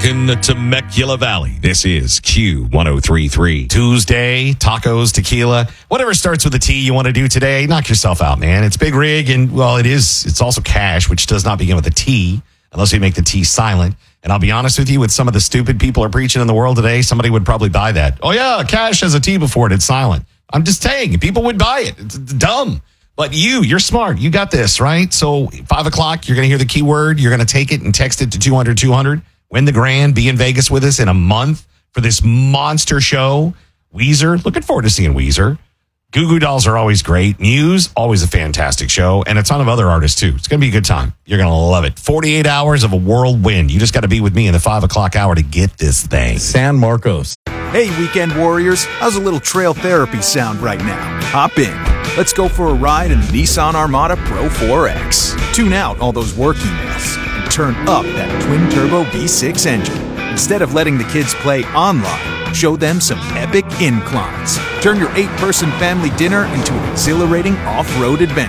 Rockin' the Temecula Valley. This is Q1033. Tuesday, tacos, tequila, whatever starts with a T you want to do today, knock yourself out, man. It's Big Rig, and, well, it's also cash, which does not begin with a T, unless we make the T silent. And I'll be honest with you, with some of the stupid people are preaching in the world today, somebody would probably buy that. Oh, yeah, cash has a T before it. It's silent. I'm just saying, people would buy it. It's dumb. But you're smart. You got this, right? So 5 o'clock, you're going to hear the keyword. You're going to take it and text it to 200-200. Win the grand. Be in Vegas with us in a month for this monster show. Weezer. Looking forward to seeing Weezer. Goo Goo Dolls are always great. Muse, always a fantastic show. And a ton of other artists, too. It's going to be a good time. You're going to love it. 48 hours of a whirlwind. You just got to be with me in the 5 o'clock hour to get this thing. San Marcos. Hey, weekend warriors. How's a little trail therapy sound right now? Hop in. Let's go for a ride in the Nissan Armada Pro 4X. Tune out all those work emails and turn up that twin-turbo V6 engine. Instead of letting the kids play online, show them some epic inclines. Turn your 8-person family dinner into an exhilarating off-road adventure.